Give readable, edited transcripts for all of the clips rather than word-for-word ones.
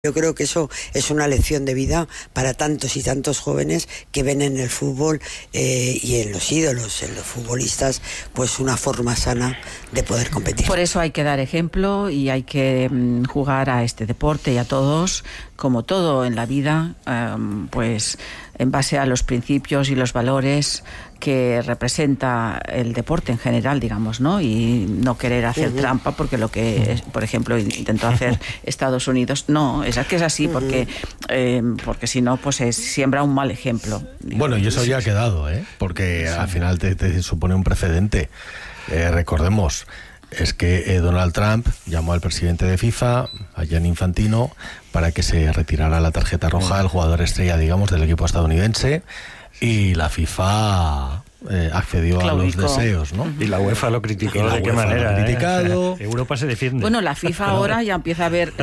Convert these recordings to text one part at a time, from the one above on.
Yo creo que eso es una lección de vida para tantos y tantos jóvenes que ven en el fútbol y en los ídolos, en los futbolistas, pues una forma sana de poder competir. Por eso hay que dar ejemplo y hay que jugar a este deporte y a todos, como todo en la vida, pues en base a los principios y los valores que representa el deporte en general, digamos, ¿no? Y no querer hacer trampa, porque lo que, por ejemplo, intentó hacer Estados Unidos, no, es que es así, porque si no, pues siembra un mal ejemplo. Bueno, y eso ya ha quedado, porque al final te supone un precedente. Recordemos, es que Donald Trump llamó al presidente de FIFA, a Gianni Infantino, para que se retirara la tarjeta roja al jugador estrella, digamos, del equipo estadounidense, y la FIFA accedió a los deseos, ¿no? Y la UEFA lo criticó. ¿De qué manera? Criticado. Europa se defiende. Bueno, la FIFA ahora ya empieza a ver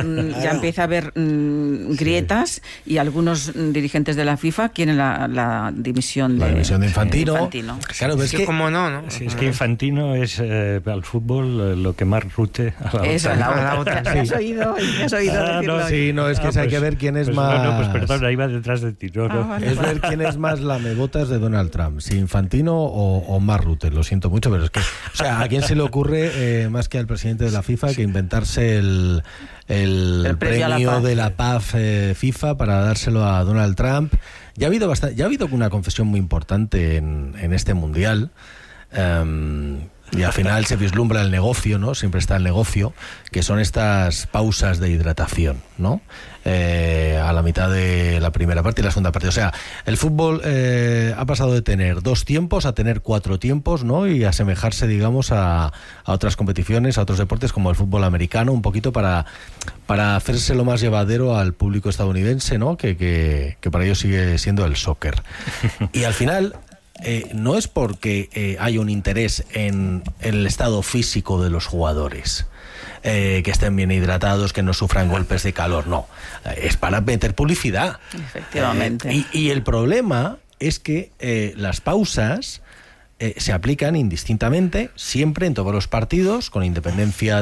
grietas, y algunos dirigentes de la FIFA quieren la dimisión de Infantino. Claro, ves que ¿cómo no? Sí, es que Infantino es al fútbol lo que Mark Rutte a la Eso, OTAN. a la OTAN. ¿Has oído decirlo? Sí, no, es que hay que ver quién es más... No, pues perdón, ahí va detrás de ti. Es ver quién es más lamebotas de Donald Trump, si Infantino o Mark Rutte. Lo siento mucho, pero es que, o sea, ¿a quién se le ocurre más que al presidente de la FIFA que inventarse el premio de la paz FIFA para dárselo a Donald Trump? Ya ha habido una confesión muy importante en este mundial. Y al final se vislumbra el negocio, ¿no? Siempre está el negocio, que son estas pausas de hidratación, ¿no? A la mitad de la primera parte y la segunda parte. O sea, el fútbol ha pasado de tener 2 tiempos a tener 4 tiempos, ¿no? Y asemejarse, digamos, a otras competiciones, a otros deportes como el fútbol americano, un poquito para hacerse lo más llevadero al público estadounidense, ¿no? Que para ellos sigue siendo el soccer. Y al final... no es porque haya un interés en el estado físico de los jugadores, que estén bien hidratados, que no sufran golpes de calor, no. Es para meter publicidad. Efectivamente. Y el problema es que las pausas se aplican indistintamente, siempre en todos los partidos, con independencia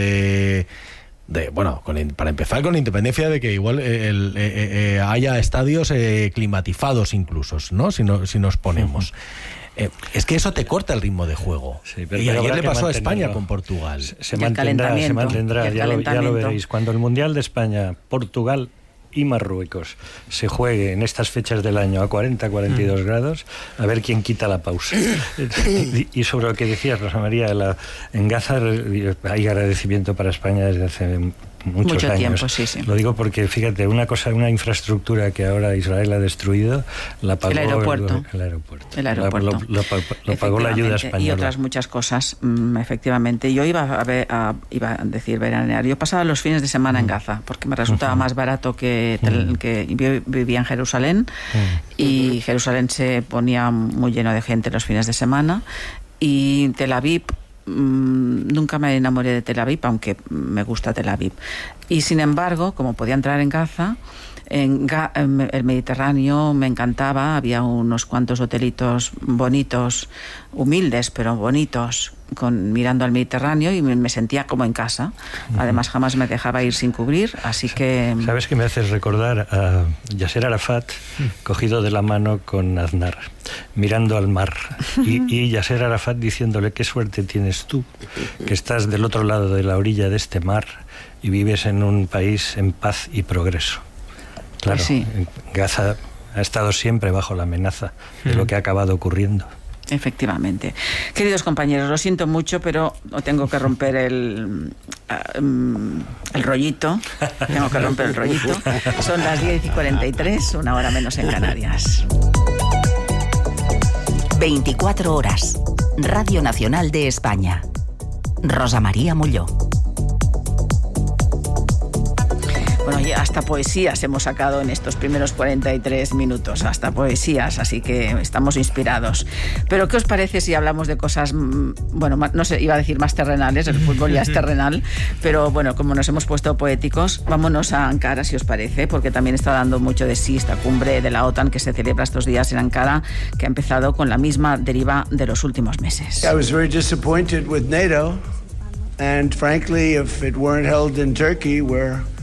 para empezar, con independencia de que igual haya estadios climatizados incluso, ¿no? Si nos ponemos. Es que eso te corta el ritmo de juego. Sí, y ayer le pasó a España con Portugal. Se mantendrá, ya lo veréis. Cuando el Mundial de España, Portugal y Marruecos se juegue en estas fechas del año a 40-42 grados, a ver quién quita la pausa. Y sobre lo que decías, Rosa María, en Gaza hay agradecimiento para España desde hace mucho años. Tiempo, sí. Lo digo porque, fíjate, una infraestructura que ahora Israel ha destruido, la pagó el aeropuerto. Lo pagó la ayuda española. Y otras muchas cosas, efectivamente. Yo iba a decir veranear. Yo pasaba los fines de semana en Gaza, porque me resultaba más barato que yo vivía en Jerusalén, y Jerusalén se ponía muy lleno de gente los fines de semana, y Tel Aviv, nunca me enamoré de Tel Aviv, aunque me gusta Tel Aviv. Y sin embargo, como podía entrar en Gaza, en el Mediterráneo me encantaba. Había unos cuantos hotelitos bonitos, humildes pero bonitos, mirando al Mediterráneo, y me sentía como en casa. Además, jamás me dejaba ir sin cubrir, así que... ¿Sabes qué me haces recordar? A Yasser Arafat cogido de la mano con Aznar, mirando al mar, y Yasser Arafat diciéndole: qué suerte tienes tú, que estás del otro lado de la orilla de este mar y vives en un país en paz y progreso. Claro, sí. Gaza ha estado siempre bajo la amenaza de lo que ha acabado ocurriendo. Efectivamente. Queridos compañeros, lo siento mucho, pero tengo que romper el rollito. Tengo que romper el rollito. Son las 10:43, 1 hora menos en Canarias. 24 horas. Radio Nacional de España. Rosa María Molló. Bueno, ya hasta poesías hemos sacado en estos primeros 43 minutos, hasta poesías, así que estamos inspirados. Pero ¿qué os parece si hablamos de cosas, bueno, no sé, iba a decir más terrenales? El fútbol ya es terrenal, pero bueno, como nos hemos puesto poéticos, vámonos a Ankara, si os parece, porque también está dando mucho de sí esta cumbre de la OTAN que se celebra estos días en Ankara, que ha empezado con la misma deriva de los últimos meses. I was very disappointed with NATO, and frankly, if it weren't held in Turkey, where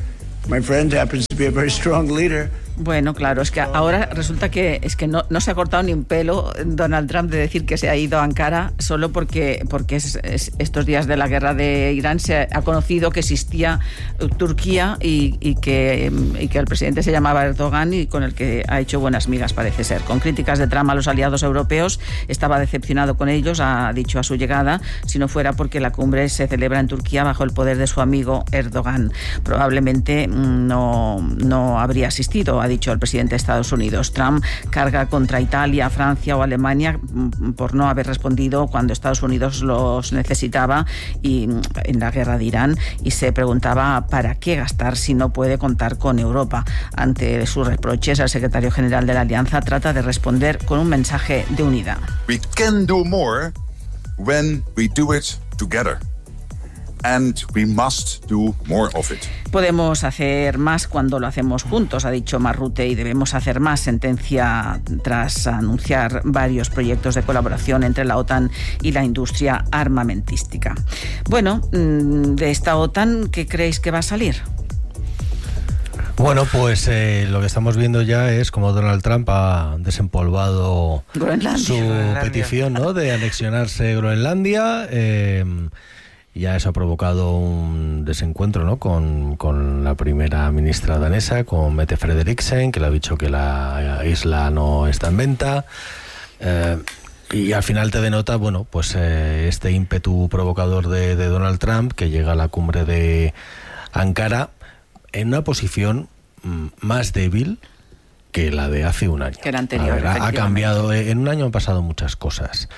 My friend happens to be a very strong leader. Bueno, claro, es que ahora resulta que no se ha cortado ni un pelo Donald Trump de decir que se ha ido a Ankara solo porque estos días de la guerra de Irán se ha conocido que existía Turquía y que el presidente se llamaba Erdogan y con el que ha hecho buenas migas, parece ser. Con críticas de Trump a los aliados europeos, estaba decepcionado con ellos, ha dicho a su llegada, si no fuera porque la cumbre se celebra en Turquía bajo el poder de su amigo Erdogan. Probablemente no habría asistido, ha dicho el presidente de Estados Unidos. Trump carga contra Italia, Francia o Alemania por no haber respondido cuando Estados Unidos los necesitaba y en la guerra de Irán, y se preguntaba para qué gastar si no puede contar con Europa. Ante sus reproches, el secretario general de la Alianza trata de responder con un mensaje de unidad. We can do more when we do it together. And we must do more of it. Podemos hacer más cuando lo hacemos juntos, ha dicho Mark Rutte, y debemos hacer más, sentencia tras anunciar varios proyectos de colaboración entre la OTAN y la industria armamentística. Bueno, de esta OTAN, ¿qué creéis que va a salir? Bueno, pues lo que estamos viendo ya es como Donald Trump ha desempolvado su petición, ¿no?, de anexionarse Groenlandia. Ya eso ha provocado un desencuentro, ¿no?, con la primera ministra danesa, con Mette Frederiksen, que le ha dicho que la isla no está en venta. Y al final te denota, bueno, pues este ímpetu provocador de Donald Trump, que llega a la cumbre de Ankara en una posición más débil que la de hace un año. Que la anterior. Ha cambiado. En un año han pasado muchas cosas.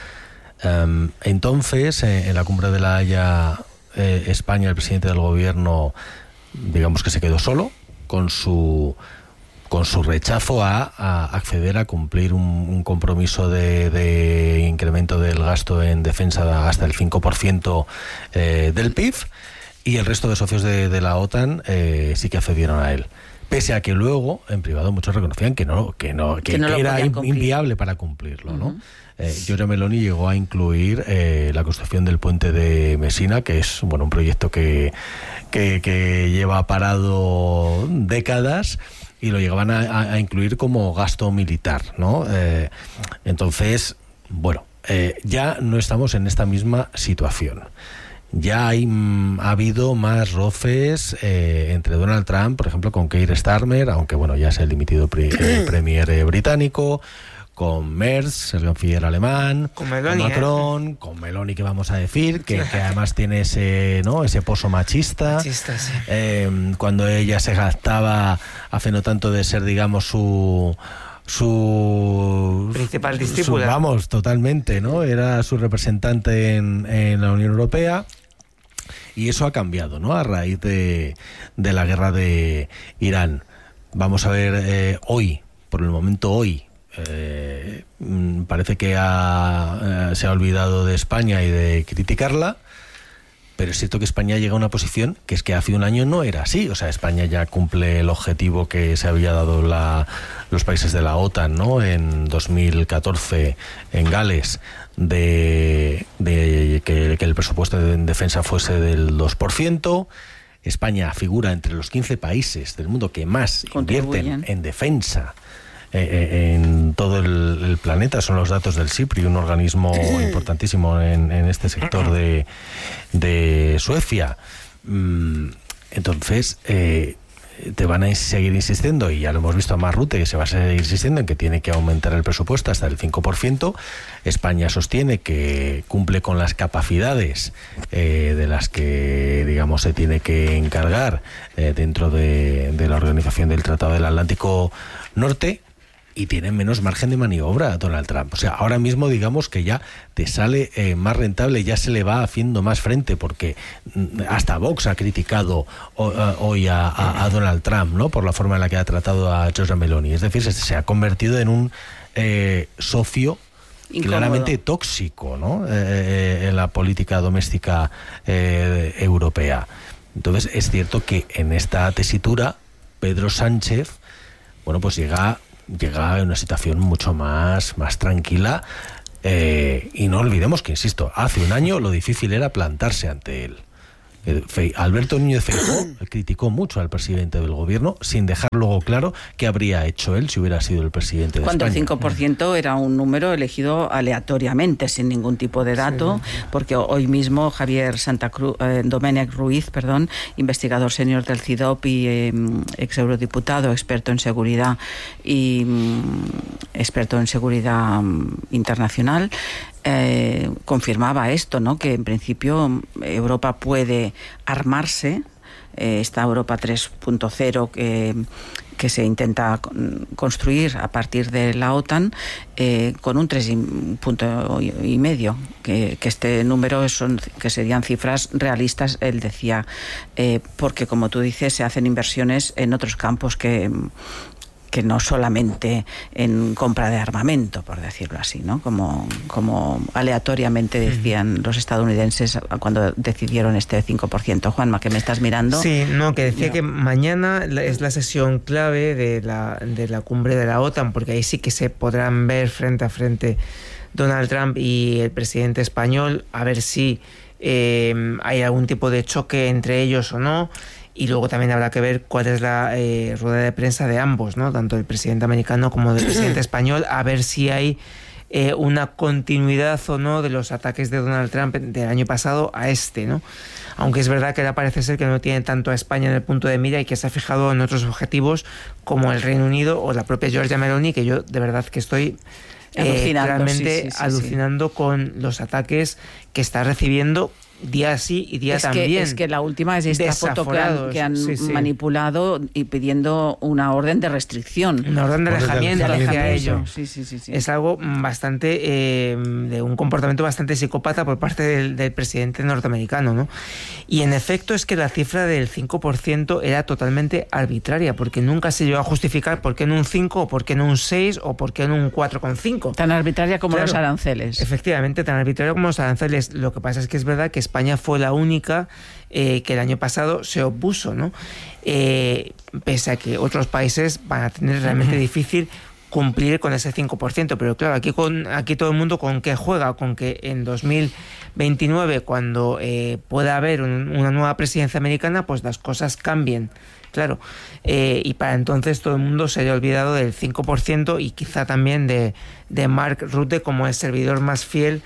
Entonces, en la cumbre de La Haya, España, el presidente del gobierno, digamos que se quedó solo con su rechazo a acceder a cumplir un compromiso de incremento del gasto en defensa hasta el 5% del PIB, y el resto de socios de la OTAN sí que accedieron a él. Pese a que luego, en privado, muchos reconocían que era inviable para cumplirlo, ¿no? Giorgia Meloni llegó a incluir la construcción del puente de Messina, que es, bueno, un proyecto que lleva parado décadas, y lo llegaban a incluir como gasto militar, ¿no? Entonces, bueno, ya no estamos en esta misma situación. Ya ha habido más roces entre Donald Trump, por ejemplo, con Keir Starmer, aunque bueno, ya es el dimitido premier británico, con Merz, el canciller alemán, con Macron, con Meloni, que vamos a decir, que además tiene ese pozo machista. Sí. Cuando ella se jactaba hace no tanto de ser, digamos, su principal discípula. Vamos, totalmente, ¿no? Era su representante en la Unión Europea. Y eso ha cambiado, ¿no?, a raíz de la guerra de Irán. Vamos a ver hoy, por el momento hoy, parece que se ha olvidado de España y de criticarla, pero es cierto que España llega a una posición que es que hace un año no era así. O sea, España ya cumple el objetivo que se había dado los países de la OTAN, ¿no?, en 2014 en Gales, de que el presupuesto de defensa fuese del 2%. España figura entre los 15 países del mundo que más invierten en defensa en todo el planeta. Son los datos del SIPRI, un organismo importantísimo en este sector de Suecia. Entonces, te van a seguir insistiendo, y ya lo hemos visto a Mark Rutte, que se va a seguir insistiendo en que tiene que aumentar el presupuesto hasta el 5%. España sostiene que cumple con las capacidades de las que, digamos, se tiene que encargar dentro de la Organización del Tratado del Atlántico Norte, y tiene menos margen de maniobra Donald Trump. O sea, ahora mismo, digamos que ya te sale más rentable, ya se le va haciendo más frente, porque hasta Vox ha criticado hoy a Donald Trump, ¿no?, por la forma en la que ha tratado a Giorgia Meloni. Es decir, se ha convertido en un socio incómodo, claramente tóxico, ¿no?, en la política doméstica europea. Entonces, es cierto que en esta tesitura Pedro Sánchez, bueno, pues llega en una situación mucho más tranquila, y no olvidemos que, insisto, hace un año lo difícil era plantarse ante él. Alberto Núñez Feijóo criticó mucho al presidente del gobierno sin dejar luego claro qué habría hecho él si hubiera sido el presidente de Cuando España. el 5% era un número elegido aleatoriamente, sin ningún tipo de dato, porque hoy mismo Javier Domènech Ruiz, investigador senior del CIDOP y ex eurodiputado, experto en seguridad y experto en seguridad internacional, confirmaba esto, ¿no? Que en principio Europa puede armarse, esta Europa 3.0 que se intenta construir a partir de la OTAN, con un 3,5, que este número que serían cifras realistas, él decía, porque como tú dices, se hacen inversiones en otros campos que no solamente en compra de armamento, por decirlo así, ¿no? Como aleatoriamente decían los estadounidenses cuando decidieron este 5%. Juanma, que me estás mirando. Sí, no, que decía que mañana es la sesión clave de la cumbre de la OTAN, porque ahí sí que se podrán ver frente a frente Donald Trump y el presidente español, a ver si hay algún tipo de choque entre ellos o no. Y luego también habrá que ver cuál es la rueda de prensa de ambos, ¿no? Tanto del presidente americano como del presidente español, a ver si hay una continuidad o no de los ataques de Donald Trump del año pasado a este, ¿no? Aunque es verdad que ahora parece ser que no tiene tanto a España en el punto de mira y que se ha fijado en otros objetivos como el Reino Unido o la propia Giorgia Meloni, que yo de verdad que estoy realmente alucinando con los ataques que está recibiendo día sí y día también. Es que la última es esta foto que han manipulado y pidiendo una orden de restricción. Una orden de alejamiento hacia ello. Sí. Es algo bastante de un comportamiento bastante psicópata por parte del presidente norteamericano, ¿no? Y en efecto es que la cifra del 5% era totalmente arbitraria, porque nunca se llegó a justificar por qué en un 5 o por qué en un 6 o por qué en un 4,5. Tan arbitraria como los aranceles. Efectivamente, tan arbitraria como los aranceles. Lo que pasa es que es verdad que España fue la única que el año pasado se opuso, ¿no? Pese a que otros países van a tener realmente difícil cumplir con ese 5%, pero claro, aquí todo el mundo con qué juega, con que en 2029, cuando pueda haber una nueva presidencia americana, pues las cosas cambien. Claro, y para entonces todo el mundo se haya olvidado del 5% y quizá también de Mark Rutte como el servidor más fiel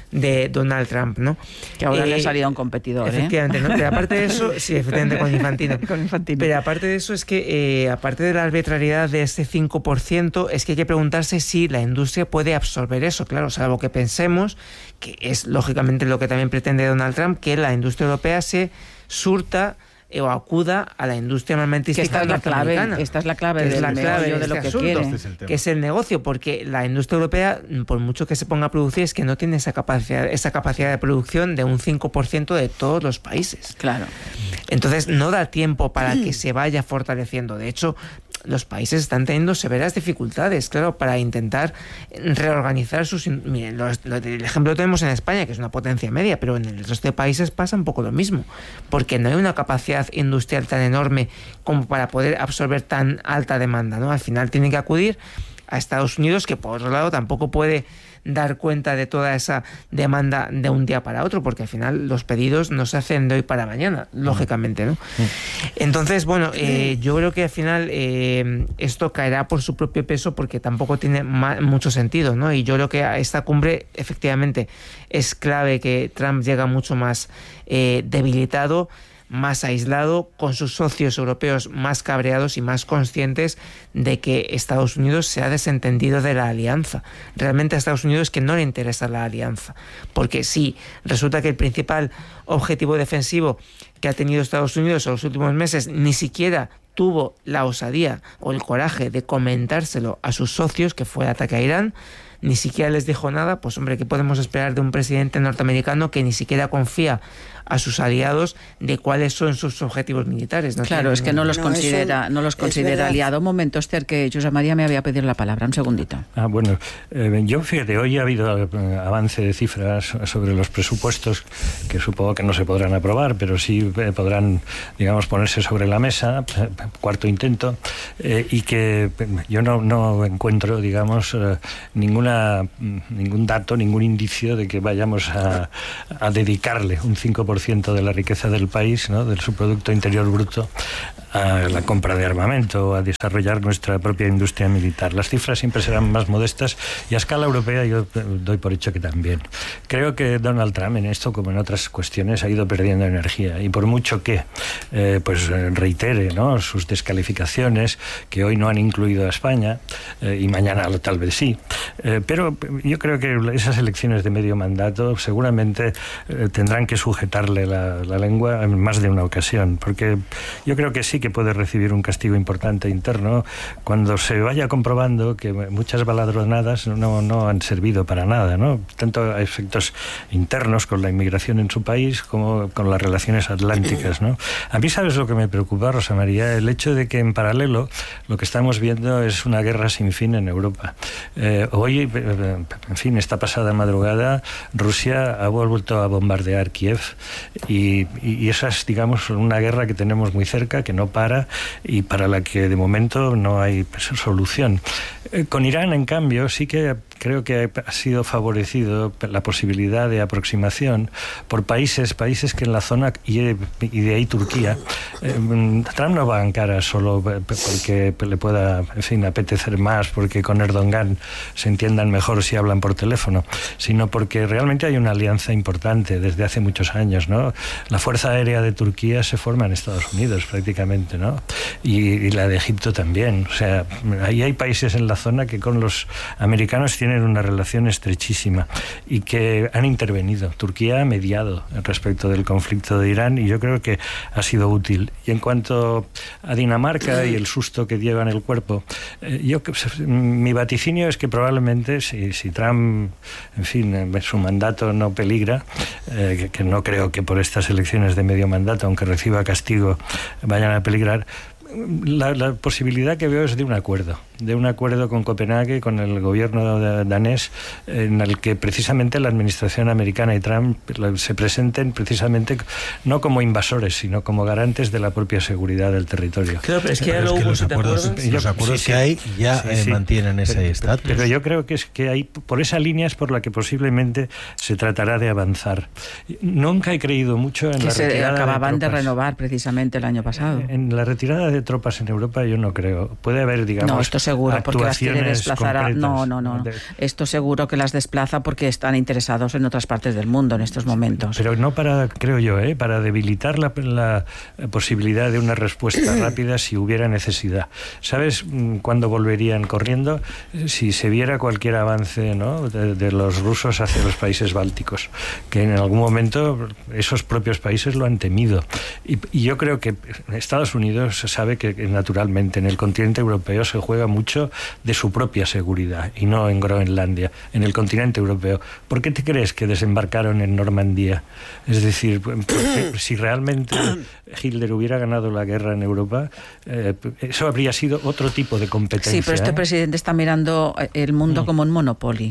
de Donald Trump, ¿no? Que ahora le ha salido un competidor, efectivamente, ¿no? Pero aparte de eso, sí, efectivamente, con Infantino. Pero aparte de eso es que, aparte de la arbitrariedad de este 5%, es que hay que preguntarse si la industria puede absorber eso, claro, salvo que pensemos, que es lógicamente lo que también pretende Donald Trump, que la industria europea se surta o acuda a la industria armamentística norteamericana. Esta es la clave de lo que quiere. Que es el negocio, porque la industria europea, por mucho que se ponga a producir, es que no tiene esa capacidad de producción de un 5% de todos los países. Claro. Entonces no da tiempo para que se vaya fortaleciendo. De hecho, los países están teniendo severas dificultades, claro, para intentar reorganizar sus... Miren, el ejemplo lo tenemos en España, que es una potencia media, pero en el resto de países pasa un poco lo mismo, porque no hay una capacidad industrial tan enorme como para poder absorber tan alta demanda, ¿no? Al final tienen que acudir a Estados Unidos, que por otro lado tampoco puede dar cuenta de toda esa demanda de un día para otro, porque al final los pedidos no se hacen de hoy para mañana, lógicamente, ¿no? Entonces, bueno, yo creo que al final esto caerá por su propio peso, porque tampoco tiene mucho sentido, ¿no? Y yo creo que a esta cumbre efectivamente es clave que Trump llega mucho más debilitado, más aislado, con sus socios europeos más cabreados y más conscientes de que Estados Unidos se ha desentendido de la alianza. Realmente a Estados Unidos es que no le interesa la alianza, porque si resulta que el principal objetivo defensivo que ha tenido Estados Unidos en los últimos meses ni siquiera tuvo la osadía o el coraje de comentárselo a sus socios, que fue el ataque a Irán, ni siquiera les dijo nada, pues hombre, ¿qué podemos esperar de un presidente norteamericano que ni siquiera confía a sus aliados de cuáles son sus objetivos militares? Claro, es que no los considera aliado. Un momento, Esther, que Josep María me había pedido la palabra, un segundito. Bueno, yo fíjate, hoy ha habido avance de cifras sobre los presupuestos que supongo que no se podrán aprobar, pero sí podrán, digamos, ponerse sobre la mesa, cuarto intento, y que yo no encuentro, digamos, ninguna ningún dato, ningún indicio de que vayamos a dedicarle un 5% de la riqueza del país, ¿no?, de su Producto Interior Bruto, a la compra de armamento, a desarrollar nuestra propia industria militar. Las cifras siempre serán más modestas y a escala europea yo doy por hecho que también. Creo que Donald Trump en esto, como en otras cuestiones, ha ido perdiendo energía, y por mucho que reitere, ¿no?, sus descalificaciones, que hoy no han incluido a España, y mañana tal vez sí, pero yo creo que esas elecciones de medio mandato seguramente tendrán que sujetarle la lengua en más de una ocasión, porque yo creo que sí que puede recibir un castigo importante interno cuando se vaya comprobando que muchas baladronadas no han servido para nada, ¿no?, tanto a efectos internos con la inmigración en su país como con las relaciones atlánticas, ¿no? A mí, ¿sabes lo que me preocupa, Rosa María? El hecho de que en paralelo lo que estamos viendo es una guerra sin fin en Europa. Hoy, en fin, esta pasada madrugada Rusia ha vuelto a bombardear Kiev y esa es, digamos, una guerra que tenemos muy cerca, que no para y para la que de momento no hay solución. Con Irán, en cambio, sí que creo que ha sido favorecido la posibilidad de aproximación por países que en la zona, y de ahí Turquía, Trump no va a Ankara solo porque le pueda, en fin, apetecer más, porque con Erdogan se entiendan mejor si hablan por teléfono, sino porque realmente hay una alianza importante desde hace muchos años, ¿no? La Fuerza Aérea de Turquía se forma en Estados Unidos prácticamente, ¿no? Y la de Egipto también. O sea, ahí hay países en la zona que con los americanos tienen una relación estrechísima y que han intervenido. Turquía ha mediado respecto del conflicto de Irán y yo creo que ha sido útil. Y en cuanto a Dinamarca y el susto que lleva en el cuerpo, mi vaticinio es que probablemente si Trump, en fin, su mandato no peligra, que no creo que por estas elecciones de medio mandato, aunque reciba castigo, vayan a peligrar, la posibilidad que veo es de un acuerdo con Copenhague, con el gobierno danés, en el que precisamente la administración americana y Trump se presenten precisamente no como invasores, sino como garantes de la propia seguridad del territorio. Claro, pero es que los acuerdos que hay ya mantienen ese estatus. Pero yo creo que es que hay, por esa línea es por la que posiblemente se tratará de avanzar. Nunca he creído mucho en la retirada de tropas. Acababan de renovar precisamente el año pasado. En la retirada de tropas en Europa yo no creo. Puede haber, digamos, no, esto seguro, porque las quiere desplazar no. Esto seguro que las desplaza porque están interesados en otras partes del mundo en estos momentos. Pero no para, creo yo, para debilitar la posibilidad de una respuesta rápida si hubiera necesidad. ¿Sabes cuándo volverían corriendo? Si se viera cualquier avance, ¿no?, de los rusos hacia los países bálticos, que en algún momento esos propios países lo han temido. Y yo creo que Estados Unidos sabe que naturalmente en el continente europeo se juega mucho de su propia seguridad y no en Groenlandia, en el continente europeo. ¿Por qué te crees que desembarcaron en Normandía? Es decir, si realmente Hitler hubiera ganado la guerra en Europa, eso habría sido otro tipo de competencia. Sí, pero este presidente está mirando el mundo como un monopolio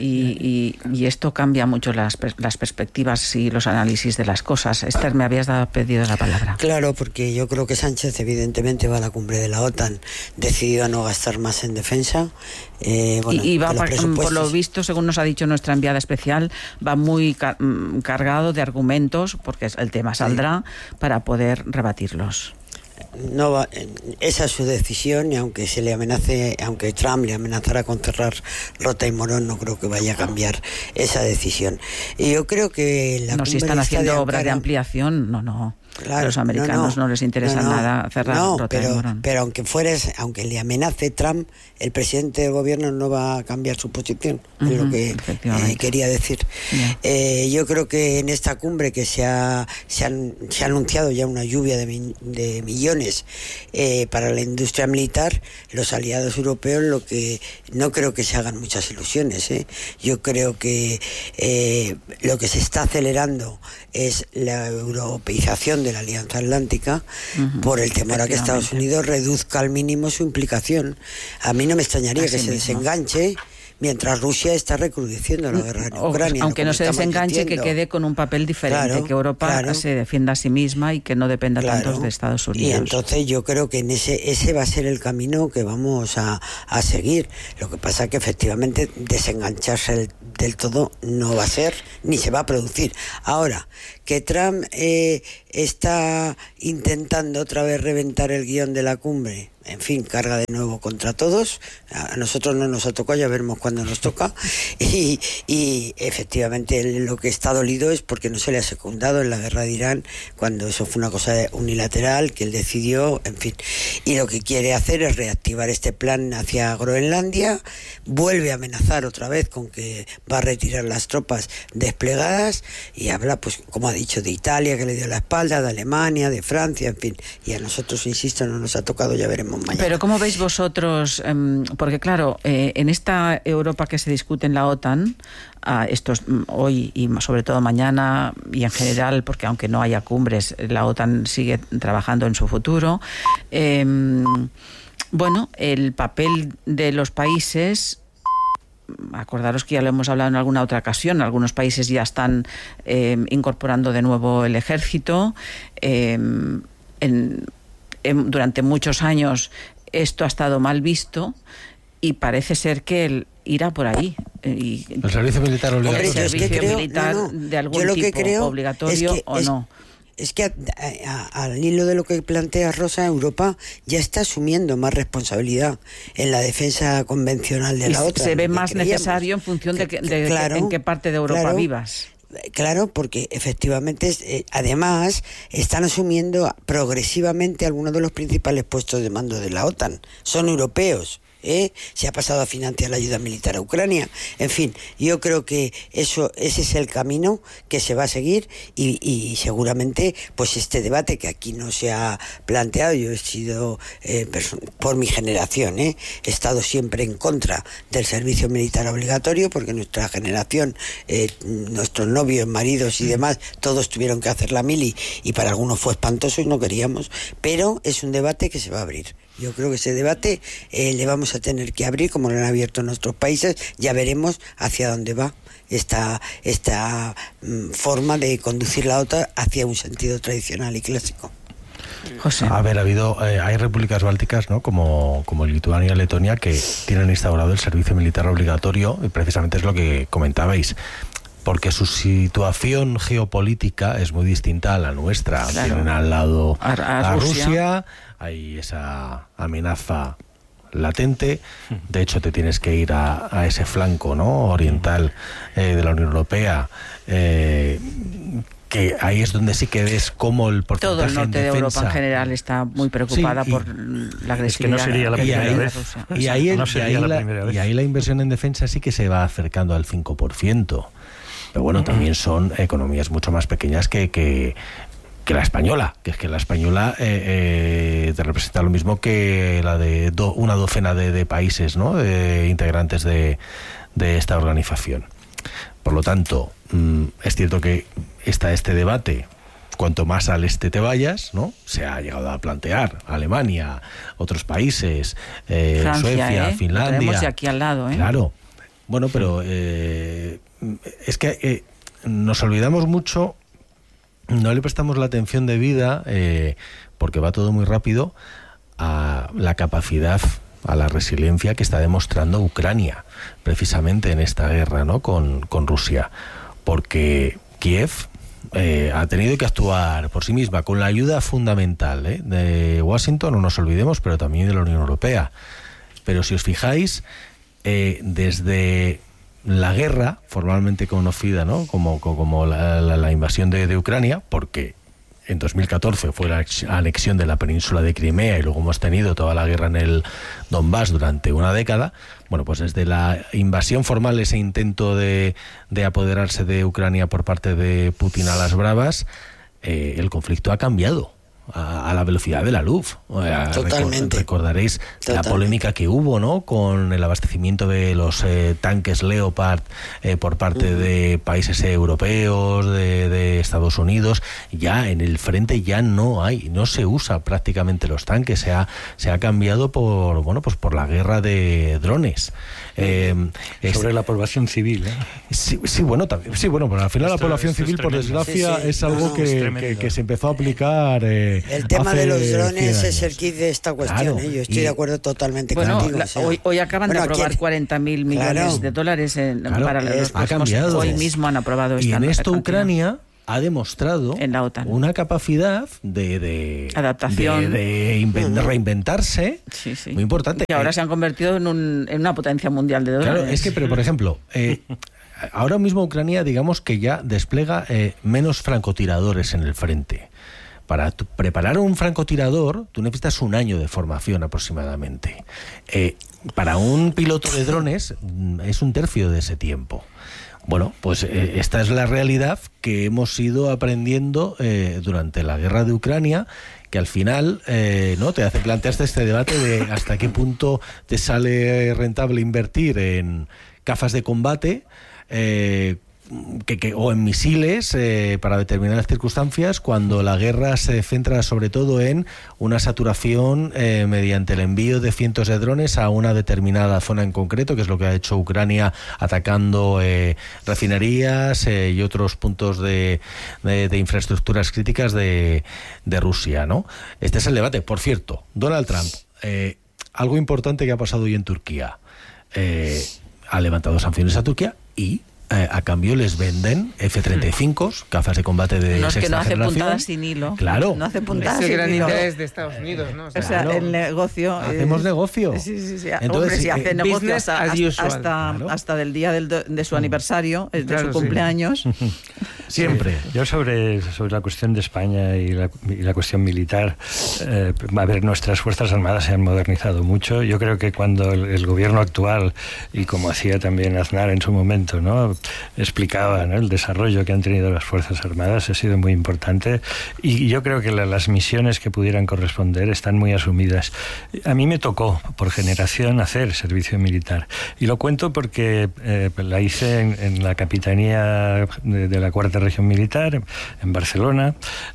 y esto cambia mucho las perspectivas y los análisis de las cosas. Esther, me habías pedido la palabra. Claro, porque yo creo que Sánchez evidentemente va a la cumbre de la OTAN decidido a no gastar más en defensa. Y va, por lo visto, según nos ha dicho nuestra enviada especial, va muy cargado de argumentos, porque el tema saldrá, para poder rebatirlos. No va, esa es su decisión, y aunque aunque Trump le amenazara con cerrar Rota y Morón, no creo que vaya a cambiar esa decisión. Y yo creo que si están haciendo obras de ampliación, claro, a los americanos no les interesa nada cerrar Rota y Morón. Pero aunque le amenace Trump, el presidente del gobierno no va a cambiar su posición, es lo que quería decir. Yo creo que en esta cumbre que se ha anunciado ya una lluvia de millones para la industria militar, los aliados europeos no creo que se hagan muchas ilusiones. Yo creo que lo que se está acelerando es la europeización de la Alianza Atlántica, por el temor a que Estados Unidos reduzca al mínimo su implicación. A mí no me extrañaría que se desenganche, mientras Rusia está recrudeciendo la guerra en Ucrania. Aunque no se desenganche, que quede con un papel diferente, que Europa se defienda a sí misma y que no dependa tanto de Estados Unidos. Y entonces yo creo que en ese va a ser el camino que vamos a seguir. Lo que pasa es que efectivamente desengancharse del todo no va a ser, ni se va a producir. Ahora, que Trump está intentando otra vez reventar el guión de la cumbre, en fin, carga de nuevo contra todos. A nosotros no nos ha tocado, ya veremos cuándo nos toca. Y efectivamente lo que está dolido es porque no se le ha secundado en la guerra de Irán, cuando eso fue una cosa unilateral que él decidió, en fin. Y lo que quiere hacer es reactivar este plan hacia Groenlandia, vuelve a amenazar otra vez con que va a retirar las tropas desplegadas y habla, pues como ha dicho, de Italia, que le dio la espalda, de Alemania, de Francia, en fin. Y a nosotros, insisto, no nos ha tocado, ya veremos mañana. Pero ¿cómo veis vosotros? Porque claro, en esta Europa que se discute en la OTAN, estos hoy y sobre todo mañana y en general, porque aunque no haya cumbres, la OTAN sigue trabajando en su futuro. Bueno, el papel de los países, acordaros que ya lo hemos hablado en alguna otra ocasión, algunos países ya están incorporando de nuevo el ejército. Durante muchos años esto ha estado mal visto y parece ser que irá por ahí. El servicio militar obligatorio. El servicio militar de algún tipo, obligatorio o no. Es que al hilo de lo que plantea Rosa, Europa ya está asumiendo más responsabilidad en la defensa convencional de la OTAN. Se ve más necesario en función de en qué parte de Europa vivas. Claro, porque efectivamente, además, están asumiendo progresivamente algunos de los principales puestos de mando de la OTAN. Son europeos. Se ha pasado a financiar la ayuda militar a Ucrania. En fin, yo creo que ese es el camino que se va a seguir y seguramente pues este debate que aquí no se ha planteado, yo he sido por mi generación, he estado siempre en contra del servicio militar obligatorio, porque nuestra generación, nuestros novios, maridos y demás, todos tuvieron que hacer la mili y para algunos fue espantoso y no queríamos, pero es un debate que se va a abrir. Yo creo que ese debate le vamos a tener que abrir, como lo han abierto en nuestros países. Ya veremos hacia dónde va esta forma de conducir la OTAN hacia un sentido tradicional y clásico. José. A ver, hay repúblicas bálticas, ¿no? como Lituania y Letonia, que tienen instaurado el servicio militar obligatorio, y precisamente es lo que comentabais, porque su situación geopolítica es muy distinta a la nuestra. Claro. Tienen al lado a Rusia, hay esa amenaza latente. De hecho, te tienes que ir a ese flanco, ¿no?, oriental de la Unión Europea, que ahí es donde sí que ves cómo el porcentaje. Todo el norte de Europa en general está muy preocupada por la agresividad. Es que no sería la primera vez. Y ahí la inversión en defensa sí que se va acercando al 5%. Pero bueno, también son economías mucho más pequeñas que la española, que es que la española te representa lo mismo que la de una docena de países, ¿no?, integrantes de esta organización. Por lo tanto, es cierto que está este debate, cuanto más al este te vayas, ¿no? Se ha llegado a plantear Alemania, otros países, Francia, Suecia, Finlandia. Lo tenemos aquí al lado, Claro. Bueno, pero es que nos olvidamos mucho, no le prestamos la atención debida, porque va todo muy rápido, a la capacidad, a la resiliencia que está demostrando Ucrania, precisamente en esta guerra, ¿no?, con Rusia. Porque Kiev ha tenido que actuar por sí misma, con la ayuda fundamental de Washington, no nos olvidemos, pero también de la Unión Europea. Pero si os fijáis, desde la guerra formalmente conocida, ¿no?, como la invasión de Ucrania, porque en 2014 fue la anexión de la península de Crimea y luego hemos tenido toda la guerra en el Donbass durante una década. Bueno, pues desde la invasión formal, ese intento de apoderarse de Ucrania por parte de Putin a las bravas, el conflicto ha cambiado a la velocidad de la luz. Totalmente. Recordaréis la polémica que hubo, ¿no?, con el abastecimiento de los tanques Leopard por parte de países europeos, de Estados Unidos. Ya en el frente ya no se usa prácticamente los tanques, se ha cambiado por la guerra de drones. Sobre la población civil, ¿eh? Sí, bueno, pero al final la población civil, por desgracia, es algo que se empezó a aplicar. El tema de los drones es el kit de esta cuestión. Yo estoy de acuerdo totalmente contigo. Hoy acaban de aprobar 40.000 millones de dólares para los próximos. Hoy mismo han aprobado esta. Y en esto Ucrania ha demostrado en la OTAN una capacidad de adaptación, de reinventarse, muy importante. Y ahora se han convertido en una potencia mundial de dólares. Claro, es que, pero por ejemplo, ahora mismo Ucrania, digamos que ya despliega menos francotiradores en el frente. Para preparar un francotirador, tú necesitas 1 año de formación aproximadamente. Para un piloto de drones es 1/3 de ese tiempo. Bueno, pues esta es la realidad que hemos ido aprendiendo durante la guerra de Ucrania, que al final no te hace plantearse este debate de hasta qué punto te sale rentable invertir en gafas de combate o en misiles para determinadas circunstancias, cuando la guerra se centra sobre todo en una saturación mediante el envío de cientos de drones a una determinada zona en concreto, que es lo que ha hecho Ucrania atacando refinerías y otros puntos de infraestructuras críticas de Rusia, ¿no? Este es el debate. Por cierto, Donald Trump, algo importante que ha pasado hoy en Turquía, ha levantado sanciones a Turquía y a cambio les venden F-35, gafas de combate de no, es sexta que no hace generación. puntadas sin hilo. Claro. No hace puntadas sin hilo. Es el gran interés de Estados Unidos, ¿no? O sea, el negocio... Hacemos negocio. Sí. Entonces, hombre, si hace negocio hasta del día de su aniversario, de su cumpleaños. Siempre. Yo sobre la cuestión de España y la cuestión militar, nuestras Fuerzas Armadas se han modernizado mucho. Yo creo que cuando el gobierno actual, y como hacía también Aznar en su momento, ¿no?, explicaba, ¿no?, el desarrollo que han tenido las Fuerzas Armadas, ha sido muy importante, y yo creo que las misiones que pudieran corresponder están muy asumidas. A mí me tocó, por generación, hacer servicio militar, y lo cuento porque la hice en la Capitanía de la Cuarta Región Militar, en Barcelona,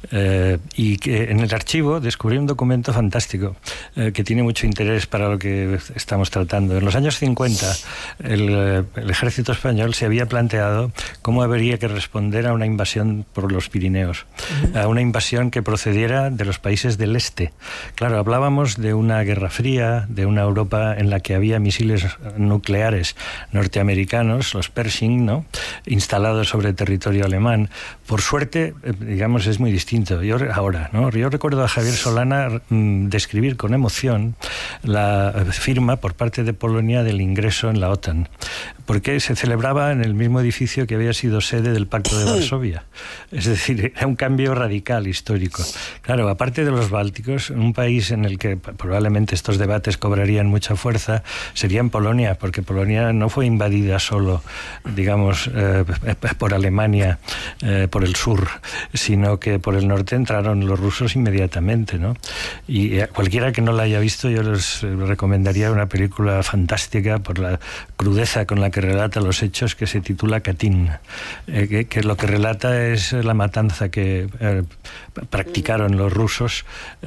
y que en el archivo descubrí un documento fantástico que tiene mucho interés para lo que estamos tratando. En los años 50, el ejército español se había planteado cómo habría que responder a una invasión por los Pirineos, a una invasión que procediera de los países del este. Claro, hablábamos de una guerra fría, de una Europa en la que había misiles nucleares norteamericanos, los Pershing, ¿no?, instalados sobre territorio alemán. Por suerte, digamos, es muy distinto. Yo recuerdo a Javier Solana describir con emoción la firma por parte de Polonia del ingreso en la OTAN, porque se celebraba en el mismo edificio que había sido sede del Pacto de Varsovia. Es decir, era un cambio radical histórico. Claro, aparte de los bálticos, un país en el que probablemente estos debates cobrarían mucha fuerza sería en Polonia, porque Polonia no fue invadida solo, digamos, por Alemania, por el sur, sino que por el norte entraron los rusos inmediatamente, ¿no? Y cualquiera que no la haya visto, yo les recomendaría una película fantástica por la crudeza con la que relata los hechos, que se titula Katyn, que lo que relata es la matanza que practicaron los rusos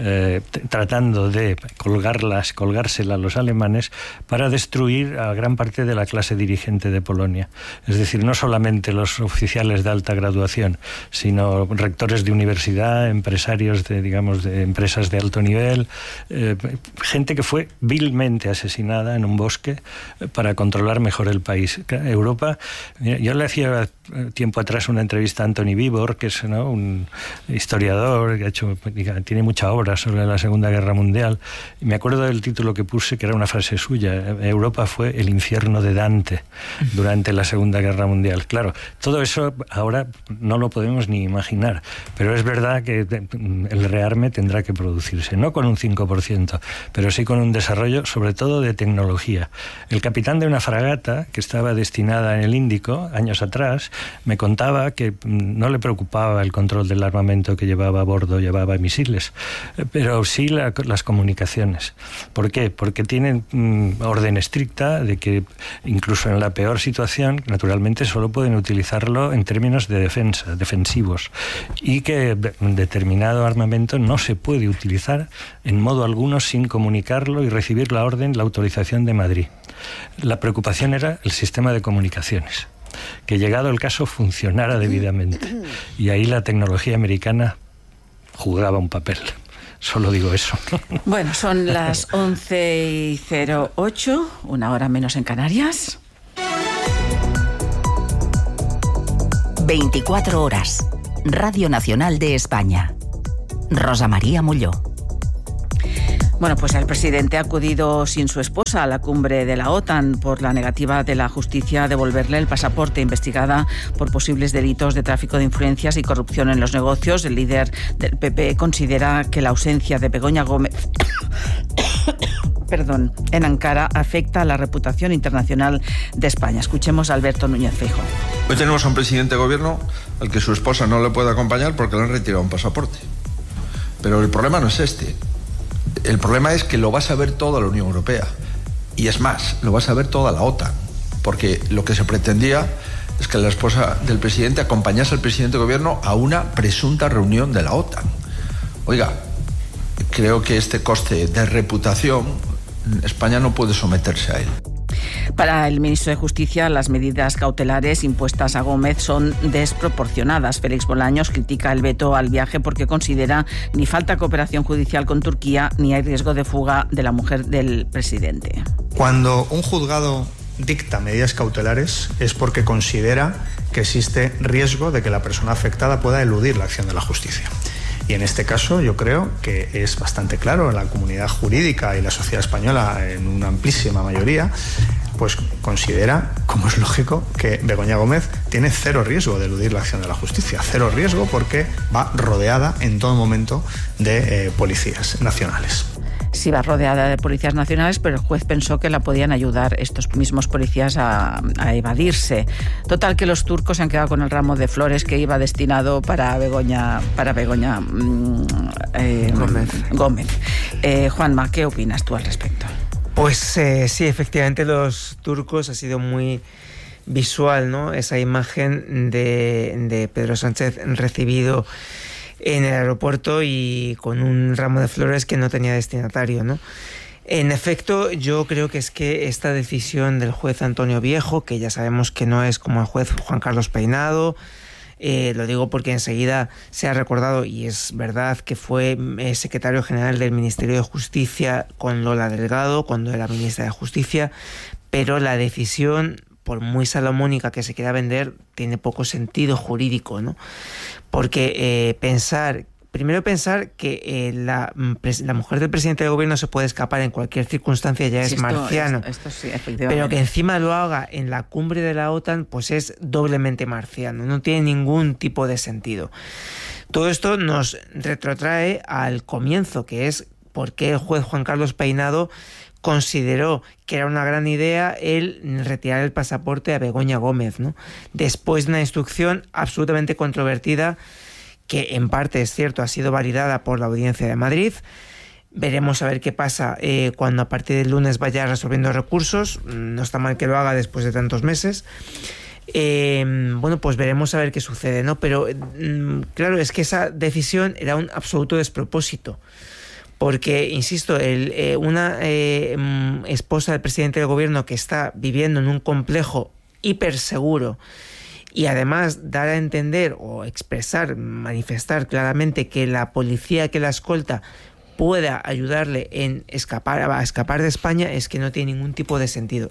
tratando de colgársela a los alemanes para destruir a gran parte de la clase dirigente de Polonia. Es decir, no solamente los oficiales de alta graduación, sino rectores de universidad, empresarios de empresas de alto nivel, gente que fue vilmente asesinada en un bosque para controlar mejor el país. Europa, yo le hacía tiempo atrás una entrevista a Anthony Vivor, que es, ¿no?, un historiador que tiene mucha obra sobre la Segunda Guerra Mundial, y me acuerdo del título que puse, que era una frase suya: Europa fue el infierno de Dante durante la Segunda Guerra Mundial. Claro, todo eso ahora no lo podemos ni imaginar, pero es verdad que el rearme tendrá que producirse, no con un 5%, pero sí con un desarrollo sobre todo de tecnología. El capitán de una fragata, que estaba destinada en el Índico años atrás, me contaba que no le preocupaba el control del armamento que llevaba a bordo, llevaba misiles, pero sí las comunicaciones. ¿Por qué? Porque tienen orden estricta de que incluso en la peor situación, naturalmente, solo pueden utilizarlo en términos de defensa, defensivos, y que determinado armamento no se puede utilizar en modo alguno sin comunicarlo y recibir la autorización de Madrid. La preocupación era el sistema de comunicaciones, que llegado el caso funcionara debidamente, y ahí la tecnología americana jugaba un papel. Solo digo eso. Bueno, son las 11:08, una hora menos en Canarias. 24 horas. Radio Nacional de España. Rosa María Molló. Bueno, pues el presidente ha acudido sin su esposa a la cumbre de la OTAN por la negativa de la justicia a devolverle el pasaporte, investigada por posibles delitos de tráfico de influencias y corrupción en los negocios. El líder del PP considera que la ausencia de Begoña Gómez en Ankara afecta a la reputación internacional de España. Escuchemos a Alberto Núñez Feijóo. Hoy tenemos a un presidente de gobierno al que su esposa no le puede acompañar porque le han retirado un pasaporte. Pero el problema no es este. El problema es que lo va a saber toda la Unión Europea. Y es más, lo va a saber toda la OTAN. Porque lo que se pretendía es que la esposa del presidente acompañase al presidente de gobierno a una presunta reunión de la OTAN. Oiga, creo que este coste de reputación, España no puede someterse a él. Para el ministro de Justicia, las medidas cautelares impuestas a Gómez son desproporcionadas. Félix Bolaños critica el veto al viaje porque considera ni falta cooperación judicial con Turquía ni hay riesgo de fuga de la mujer del presidente. Cuando un juzgado dicta medidas cautelares es porque considera que existe riesgo de que la persona afectada pueda eludir la acción de la justicia. Y en este caso yo creo que es bastante claro, la comunidad jurídica y la sociedad española en una amplísima mayoría pues considera, como es lógico, que Begoña Gómez tiene cero riesgo de eludir la acción de la justicia. Cero riesgo porque va rodeada en todo momento de policías nacionales. Sí, va rodeada de policías nacionales, pero el juez pensó que la podían ayudar estos mismos policías a evadirse. Total, que los turcos se han quedado con el ramo de flores que iba destinado para Begoña Gómez. Juanma, ¿qué opinas tú al respecto? Pues sí, efectivamente los turcos ha sido muy visual, ¿no? Esa imagen de Pedro Sánchez recibido en el aeropuerto y con un ramo de flores que no tenía destinatario, ¿no? En efecto, yo creo que es que esta decisión del juez Antonio Viejo, que ya sabemos que no es como el juez Juan Carlos Peinado, lo digo porque enseguida se ha recordado, y es verdad, que fue secretario general del Ministerio de Justicia con Lola Delgado cuando era ministra de Justicia, pero la decisión, por muy salomónica que se quiera vender, tiene poco sentido jurídico, ¿no? Porque pensar que la mujer del presidente del gobierno se puede escapar en cualquier circunstancia ya es marciano. Esto sí, efectivamente. Pero que encima lo haga en la cumbre de la OTAN, pues es doblemente marciano. No tiene ningún tipo de sentido. Todo esto nos retrotrae al comienzo, que es por qué el juez Juan Carlos Peinado consideró que era una gran idea el retirar el pasaporte a Begoña Gómez, ¿no? Después de una instrucción absolutamente controvertida, que en parte, es cierto, ha sido validada por la Audiencia de Madrid. Veremos a ver qué pasa cuando a partir del lunes vaya resolviendo recursos. No está mal que lo haga después de tantos meses. Bueno, pues veremos a ver qué sucede, ¿no? Pero claro, es que esa decisión era un absoluto despropósito. Porque, insisto, una esposa del presidente del gobierno que está viviendo en un complejo hiperseguro y además dar a entender o expresar, manifestar claramente que la policía que la escolta pueda ayudarle a escapar de España, es que no tiene ningún tipo de sentido.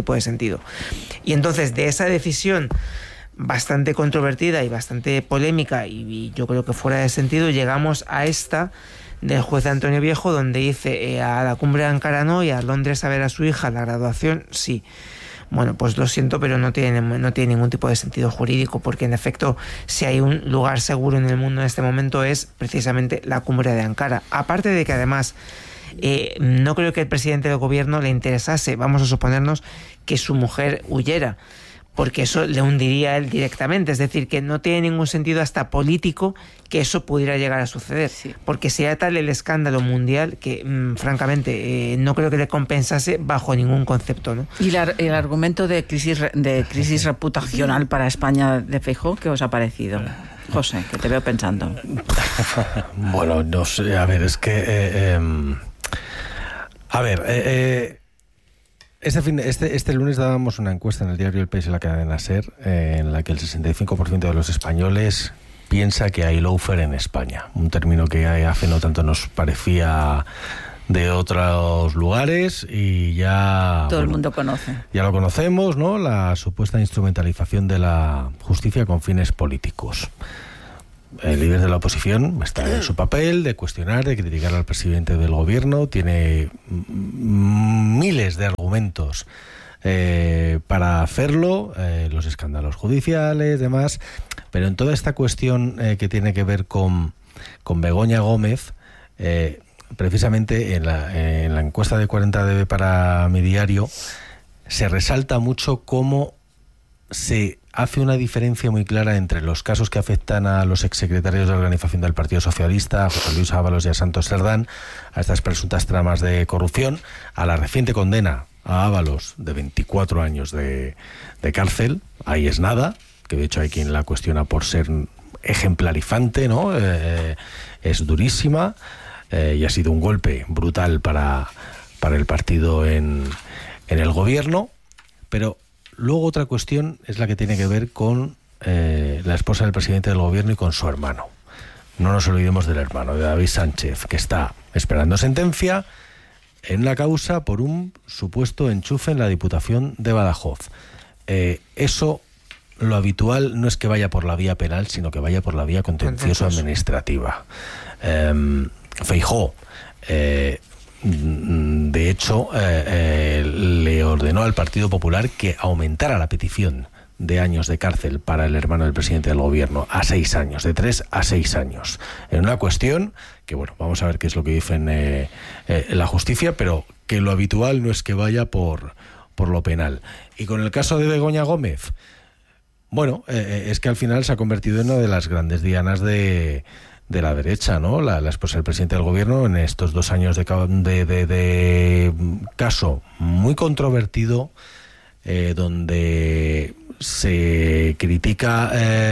Y entonces, de esa decisión bastante controvertida y bastante polémica, y yo creo que fuera de sentido, llegamos a esta del juez Antonio Viejo, donde dice a la cumbre de Ankara no, y a Londres a ver a su hija la graduación sí. Bueno, pues lo siento, pero no tiene ningún tipo de sentido jurídico, porque en efecto, si hay un lugar seguro en el mundo en este momento, es precisamente la cumbre de Ankara. Aparte de que además no creo que el presidente del gobierno le interesase, vamos a suponernos, que su mujer huyera, porque eso le hundiría a él directamente. Es decir, que no tiene ningún sentido hasta político que eso pudiera llegar a suceder, porque sería tal el escándalo mundial que, francamente, no creo que le compensase bajo ningún concepto, ¿no? ¿Y el argumento de crisis reputacional para España de Feijóo, qué os ha parecido? José, que te veo pensando. Bueno, no sé, a ver, es que... Este lunes dábamos una encuesta en el diario El País y la cadena SER, en la que el 65% de los españoles piensa que hay lawfare en España, un término que hace no tanto nos parecía de otros lugares y ya... Todo el mundo conoce. Ya lo conocemos, ¿no? La supuesta instrumentalización de la justicia con fines políticos. El líder de la oposición está en su papel de cuestionar, de criticar al presidente del gobierno, tiene miles de argumentos para hacerlo, los escándalos judiciales, demás, pero en toda esta cuestión que tiene que ver con Begoña Gómez, precisamente en la encuesta de 40dB para Mi Diario, se resalta mucho cómo se hace una diferencia muy clara entre los casos que afectan a los exsecretarios de organización del Partido Socialista, a José Luis Ábalos y a Santos Cerdán, a estas presuntas tramas de corrupción, a la reciente condena a Ábalos de 24 años de cárcel. Ahí es nada, que de hecho hay quien la cuestiona por ser ejemplarizante, ¿no? Es durísima y ha sido un golpe brutal para el partido en el gobierno, pero luego otra cuestión es la que tiene que ver con la esposa del presidente del gobierno y con su hermano. No nos olvidemos del hermano, de David Sánchez, que está esperando sentencia en la causa por un supuesto enchufe en la Diputación de Badajoz. Eso, lo habitual no es que vaya por la vía penal, sino que vaya por la vía contencioso-administrativa. Feijóo, de hecho, le ordenó al Partido Popular que aumentara la petición de años de cárcel para el hermano del presidente del gobierno a 6 años, de 3 a 6 años. En una cuestión que, bueno, vamos a ver qué es lo que dicen la justicia, pero que lo habitual no es que vaya por lo penal. Y con el caso de Begoña Gómez, bueno, es que al final se ha convertido en una de las grandes dianas de la derecha, ¿no? La esposa del presidente del gobierno en estos 2 años de caso muy controvertido, donde se critica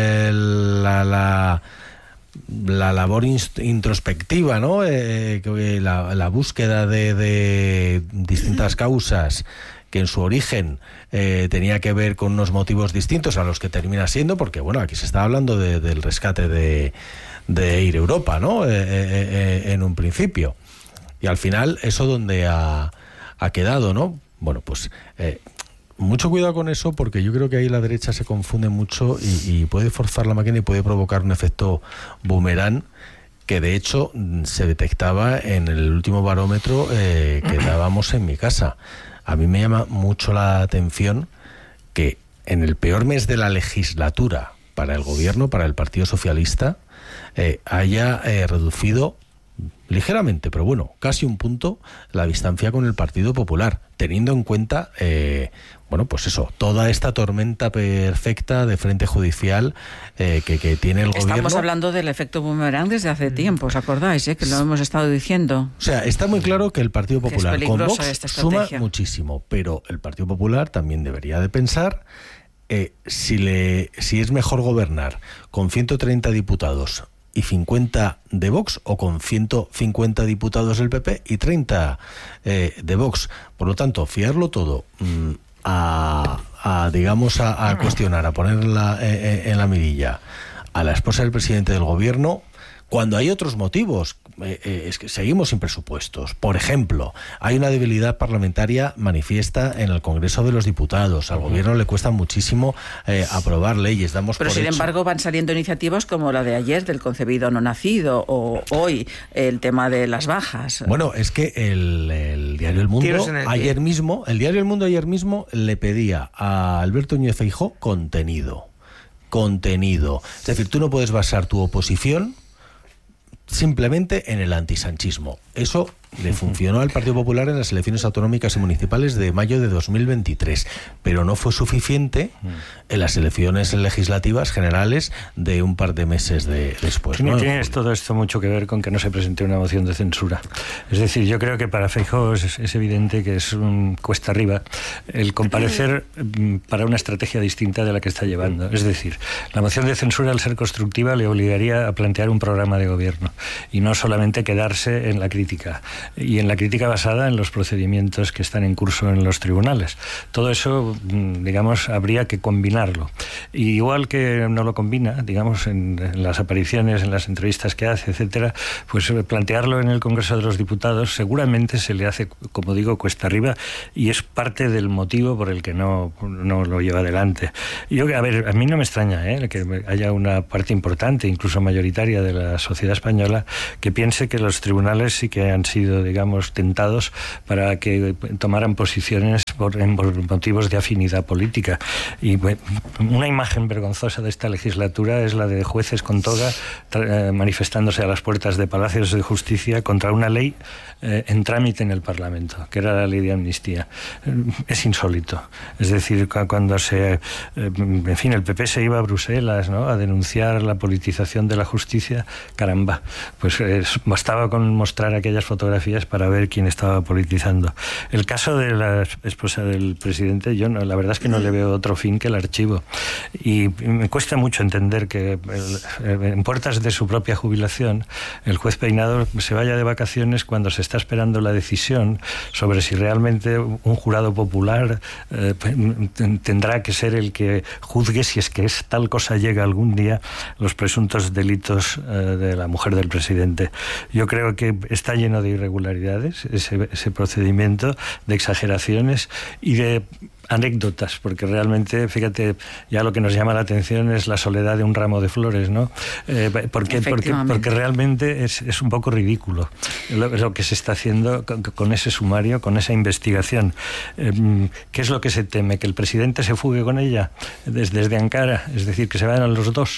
la labor introspectiva, ¿no? La búsqueda de distintas causas que en su origen tenía que ver con unos motivos distintos a los que termina siendo, porque bueno, aquí se está hablando del rescate de Air Europa, ¿no? En un principio. Y al final, eso donde ha quedado, ¿no? Bueno, pues mucho cuidado con eso, porque yo creo que ahí la derecha se confunde mucho y puede forzar la máquina y puede provocar un efecto boomerang, que de hecho se detectaba en el último barómetro que dábamos en mi casa. A mí me llama mucho la atención que en el peor mes de la legislatura para el gobierno, para el Partido Socialista, haya reducido ligeramente, pero bueno, casi un punto, la distancia con el Partido Popular, teniendo en cuenta, bueno, pues eso, toda esta tormenta perfecta de frente judicial que tiene el gobierno. Estamos hablando del efecto boomerang desde hace tiempo, ¿os acordáis? Que lo hemos estado diciendo. O sea, está muy claro que el Partido Popular con Vox suma muchísimo, pero el Partido Popular también debería de pensar si es mejor gobernar con 130 diputados y 50 de Vox, o con 150 diputados del PP y 30 de Vox. Por lo tanto, fiarlo todo a cuestionar, a poner en la mirilla a la esposa del presidente del gobierno, cuando hay otros motivos. Es que seguimos sin presupuestos. Por ejemplo, hay una debilidad parlamentaria manifiesta en el Congreso de los Diputados. Al gobierno le cuesta muchísimo aprobar leyes. Pero sin embargo van saliendo iniciativas como la de ayer del concebido no nacido, o hoy el tema de las bajas. Bueno, es que el diario El Mundo ayer mismo le pedía a Alberto Núñez Feijóo contenido. Es decir, tú no puedes basar tu oposición simplemente en el antisanchismo. Eso le funcionó al Partido Popular en las elecciones autonómicas y municipales de mayo de 2023, pero no fue suficiente en las elecciones legislativas generales de un par de meses después, ¿no? Tiene todo esto mucho que ver con que no se presente una moción de censura. Es decir, yo creo que para Feijóo es evidente que es un cuesta arriba el comparecer para una estrategia distinta de la que está llevando. Es decir, la moción de censura, al ser constructiva, le obligaría a plantear un programa de gobierno y no solamente quedarse en la crítica, y en la crítica basada en los procedimientos que están en curso en los tribunales. Todo eso, digamos, habría que combinarlo. Y igual que no lo combina, digamos, en las apariciones, en las entrevistas que hace, etcétera, pues plantearlo en el Congreso de los Diputados seguramente se le hace, como digo, cuesta arriba, y es parte del motivo por el que no lo lleva adelante. Yo, a ver, a mí no me extraña que haya una parte importante, incluso mayoritaria, de la sociedad española que piense que los tribunales sí que han sido, digamos, tentados para que tomaran posiciones por motivos de afinidad política. Y bueno, una imagen vergonzosa de esta legislatura es la de jueces con toga manifestándose a las puertas de palacios de justicia contra una ley en trámite en el Parlamento, que era la ley de amnistía. Es insólito. Es decir, cuando en fin, el PP se iba a Bruselas, ¿no?, a denunciar la politización de la justicia, caramba, pues bastaba con mostrar aquellas fotografías para ver quién estaba politizando. El caso de la esposa del presidente, yo la verdad es que no le veo otro fin que el archivo. Y me cuesta mucho entender que en puertas de su propia jubilación el juez Peinado se vaya de vacaciones cuando se está esperando la decisión sobre si realmente un jurado popular tendrá que ser el que juzgue, si es que tal cosa llega algún día, los presuntos delitos de la mujer del presidente. Yo creo que está lleno de irregularidades ese procedimiento, de exageraciones y de anécdotas, porque realmente, fíjate, ya lo que nos llama la atención es la soledad de un ramo de flores, ¿no? Porque realmente es un poco ridículo lo que se está haciendo con ese sumario, con esa investigación. ¿Qué es lo que se teme? ¿Que el presidente se fugue con ella desde Ankara? Es decir, que se vayan los dos.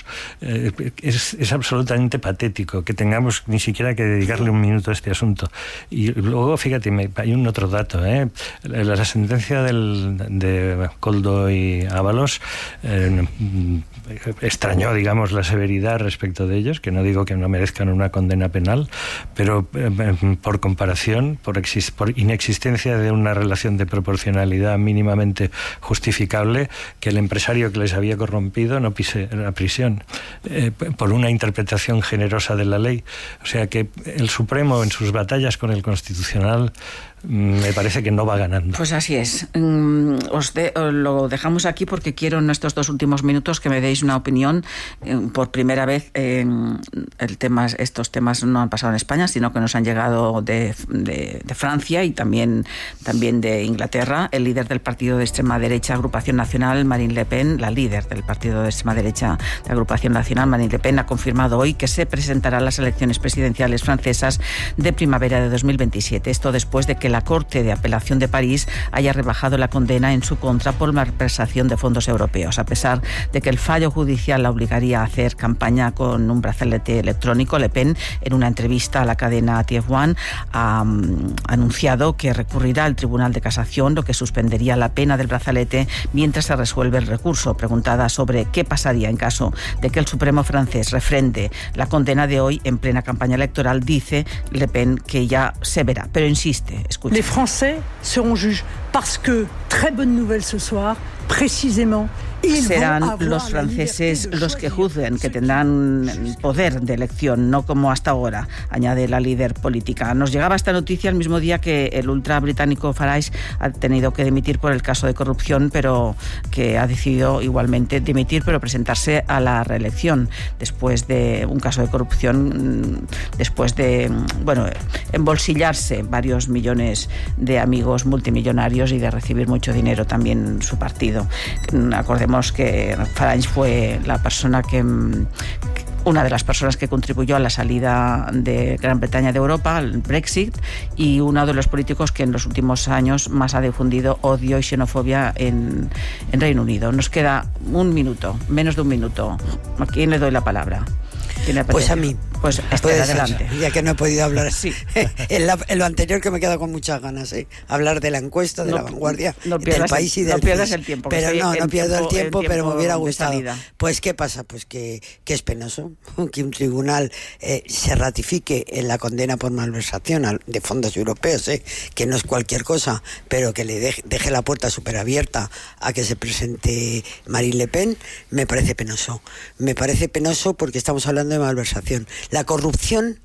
Es absolutamente patético que tengamos ni siquiera que dedicarle un minuto a este asunto. Y luego, fíjate, hay un otro dato, la sentencia de Koldo y Ábalos extrañó, digamos, la severidad respecto de ellos, que no digo que no merezcan una condena penal, pero por comparación, por inexistencia de una relación de proporcionalidad mínimamente justificable, que el empresario que les había corrompido no pise la prisión, por una interpretación generosa de la ley. O sea que el Supremo, en sus batallas con el Constitucional, me parece que no va ganando. Pues así es. Lo dejamos aquí porque quiero en estos 2 últimos minutos que me deis una opinión. Por primera vez estos temas no han pasado en España, sino que nos han llegado de Francia y también de Inglaterra. El líder del partido de extrema derecha, Agrupación Nacional, Marine Le Pen, la líder del partido de extrema derecha de Agrupación Nacional, Marine Le Pen, ha confirmado hoy que se presentará a las elecciones presidenciales francesas de primavera de 2027. Esto después de que la Corte de Apelación de París haya rebajado la condena en su contra por malversación de fondos europeos. A pesar de que el fallo judicial la obligaría a hacer campaña con un brazalete electrónico, Le Pen, en una entrevista a la cadena TF1, ha anunciado que recurrirá al Tribunal de Casación, lo que suspendería la pena del brazalete mientras se resuelve el recurso. Preguntada sobre qué pasaría en caso de que el Supremo francés refrende la condena de hoy en plena campaña electoral, dice Le Pen que ya se verá, pero insiste. Escucha. Les Français seront juges parce que, très bonne nouvelle ce soir, précisément, serán los franceses los que juzguen, que tendrán poder de elección, no como hasta ahora, añade la líder política. Nos llegaba esta noticia el mismo día que el ultra británico Farage ha tenido que dimitir por el caso de corrupción, pero que ha decidido igualmente dimitir, pero presentarse a la reelección después de un caso de corrupción, después de, embolsillarse varios millones de amigos multimillonarios y de recibir mucho dinero también su partido. Acordemos que Farage fue una de las personas que contribuyó a la salida de Gran Bretaña de Europa, al Brexit, y uno de los políticos que en los últimos años más ha difundido odio y xenofobia en Reino Unido. Nos queda un minuto, menos de un minuto. ¿A quién le doy la palabra? Pues a mí. Pues adelante. Ya que no he podido hablar así. En lo anterior que me he quedado con muchas ganas, hablar de la encuesta, de La Vanguardia, del país y del... No pierdas el tiempo. Pero no pierdo el tiempo, pero me hubiera gustado. Pues ¿qué pasa? Pues que es penoso que un tribunal se ratifique en la condena por malversación de fondos europeos, que no es cualquier cosa, pero que le deje la puerta súper abierta a que se presente Marine Le Pen. Me parece penoso. Me parece penoso porque estamos hablando de malversación. La corrupción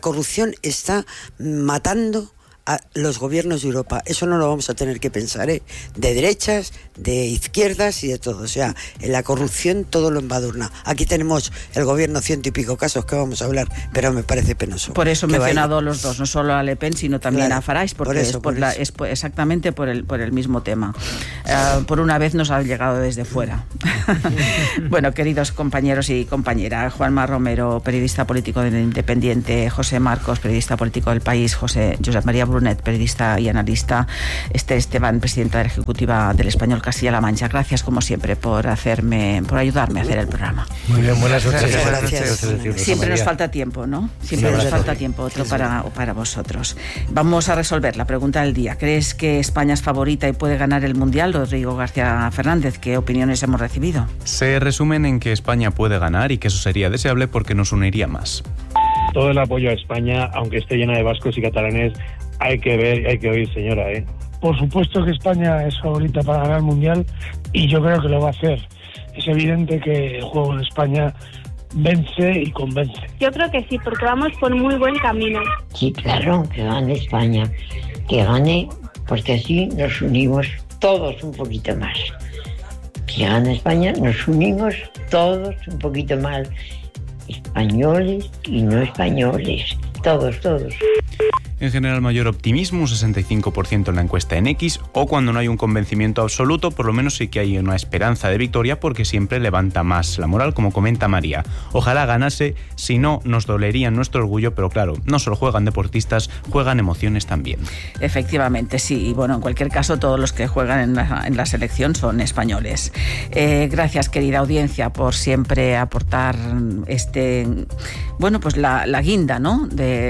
está matando a los gobiernos de Europa. Eso no lo vamos a tener que pensar, de derechas, de izquierdas y de todo. O sea, en la corrupción todo lo embadurna. Aquí tenemos el gobierno 100 y pico casos que vamos a hablar, pero me parece penoso. Por eso he mencionado los dos, no solo a Le Pen, sino también a Farage, porque es exactamente por el mismo tema. Por una vez nos ha llegado desde fuera. Bueno, queridos compañeros y compañeras, Juanma Romero, periodista político del Independiente, José Marcos, periodista político del País, Josep María Brunet, periodista y analista, Esteban, presidenta de la Ejecutiva del Español Castilla-La Mancha. Gracias, como siempre, por ayudarme a hacer el programa. Muy bien, buenas noches. Gracias. Siempre nos falta tiempo, ¿no? Siempre nos falta tiempo, otro para vosotros. Vamos a resolver la pregunta del día. ¿Crees que España es favorita y puede ganar el Mundial? Rodrigo García Fernández, ¿qué opiniones hemos recibido? Se resumen en que España puede ganar y que eso sería deseable porque nos uniría más. Todo el apoyo a España, aunque esté llena de vascos y catalanes, hay que ver y hay que oír, señora, Por supuesto que España es favorita para ganar el Mundial y yo creo que lo va a hacer. Es evidente que el juego en España vence y convence. Yo creo que sí, porque vamos por muy buen camino. Sí, claro, que gane España. Que gane, porque así nos unimos todos un poquito más. Que gane España, nos unimos todos un poquito más. Españoles y no españoles. Todos. En general, mayor optimismo, un 65% en la encuesta en X, o cuando no hay un convencimiento absoluto, por lo menos sí que hay una esperanza de victoria porque siempre levanta más la moral, como comenta María. Ojalá ganase, si no, nos dolería nuestro orgullo, pero claro, no solo juegan deportistas, juegan emociones también. Efectivamente, sí, y bueno, en cualquier caso, todos los que juegan en la selección son españoles. Gracias, querida audiencia, por siempre aportar pues la guinda, ¿no?,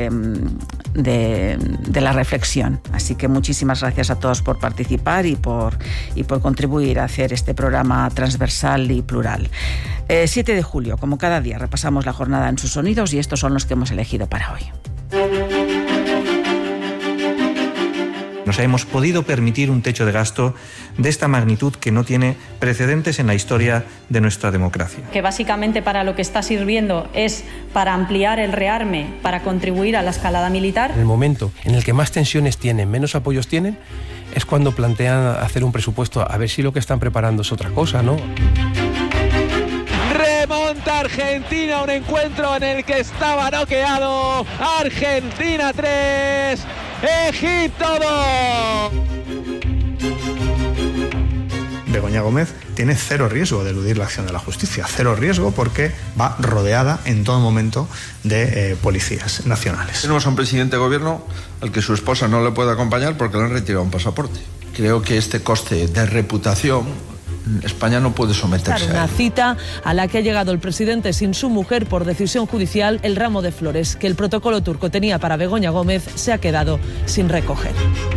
de la reflexión. Así que muchísimas gracias a todos por participar y por contribuir a hacer este programa transversal y plural. 7 de julio, como cada día, repasamos la jornada en sus sonidos y estos son los que hemos elegido para hoy. Nos hemos podido permitir un techo de gasto de esta magnitud que no tiene precedentes en la historia de nuestra democracia. Que básicamente para lo que está sirviendo es para ampliar el rearme, para contribuir a la escalada militar. En el momento en el que más tensiones tienen, menos apoyos tienen, es cuando plantean hacer un presupuesto, a ver si lo que están preparando es otra cosa, ¿no? Remonta Argentina, un encuentro en el que estaba noqueado. Argentina 3, Egipto 2. Begoña Gómez tiene cero riesgo de eludir la acción de la justicia, cero riesgo porque va rodeada en todo momento de policías nacionales. Tenemos a un presidente de gobierno al que su esposa no le puede acompañar porque le han retirado un pasaporte. Creo que este coste de reputación España no puede someterse a una cita a la que ha llegado el presidente sin su mujer por decisión judicial. El ramo de flores que el protocolo turco tenía para Begoña Gómez se ha quedado sin recoger.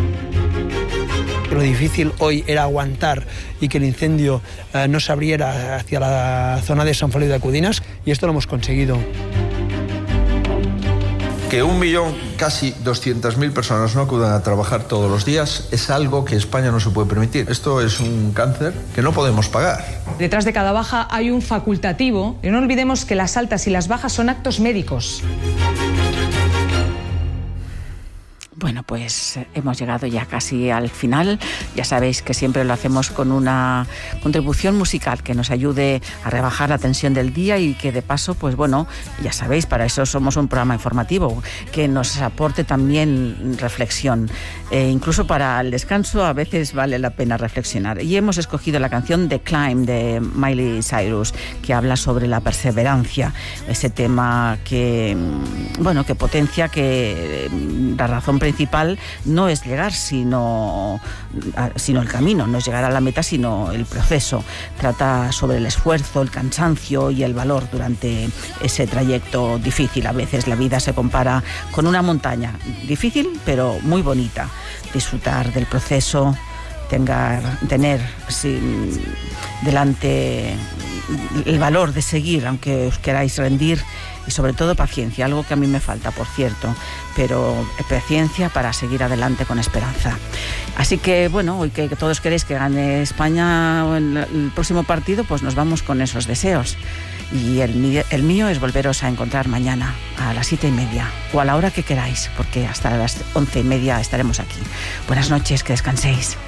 Lo difícil hoy era aguantar y que el incendio no se abriera hacia la zona de San Feliu de Acudinas y esto lo hemos conseguido. Que 1 millón, casi 200.000 personas no acudan a trabajar todos los días es algo que España no se puede permitir. Esto es un cáncer que no podemos pagar. Detrás de cada baja hay un facultativo. Y no olvidemos que las altas y las bajas son actos médicos. Bueno, pues hemos llegado ya casi al final. Ya sabéis que siempre lo hacemos con una contribución musical que nos ayude a rebajar la tensión del día y que de paso, pues bueno, ya sabéis, para eso somos un programa informativo, que nos aporte también reflexión. Incluso para el descanso a veces vale la pena reflexionar. Y hemos escogido la canción The Climb de Miley Cyrus, que habla sobre la perseverancia, ese tema que, bueno, que potencia que la razón principal principal no es llegar, sino el camino, no es llegar a la meta, sino el proceso. Trata sobre el esfuerzo, el cansancio y el valor durante ese trayecto difícil. A veces la vida se compara con una montaña difícil, pero muy bonita. Disfrutar del proceso, tener delante el valor de seguir, aunque os queráis rendir, y sobre todo paciencia, algo que a mí me falta, por cierto, pero paciencia para seguir adelante con esperanza. Así que, bueno, hoy que todos queréis que gane España en el próximo partido, pues nos vamos con esos deseos. Y el mío es volveros a encontrar mañana a las 7:30 o a la hora que queráis, porque hasta las 11:30 estaremos aquí. Buenas noches, que descanséis.